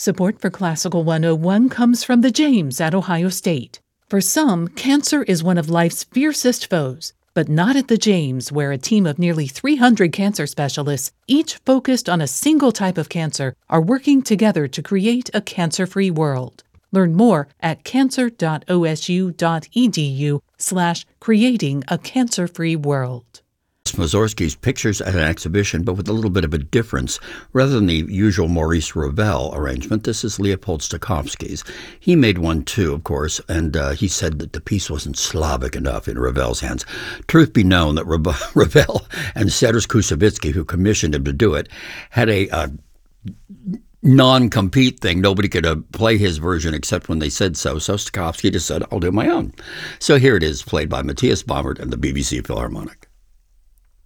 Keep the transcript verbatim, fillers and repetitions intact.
Support for Classical one oh one comes from the James at Ohio State. For some, cancer is one of life's fiercest foes, but not at the James, where a team of nearly three hundred cancer specialists, each focused on a single type of cancer, are working together to create a cancer-free world. Learn more at cancer.osu.edu slash creating a cancer-free world. Mussorgsky's pictures at an exhibition, but with a little bit of a difference. Rather than the usual Maurice Ravel arrangement, this is Leopold Stokowski's. He made one too, of course, and uh, he said that the piece wasn't Slavic enough in Ravel's hands. Truth be known that Ravel and Cedric Koussevitzky, who commissioned him to do it, had a uh, non-compete thing. Nobody could uh, play his version except when they said so. So Stokowski just said, I'll do my own. So here it is, played by Matthias Baumert and the B B C Philharmonic.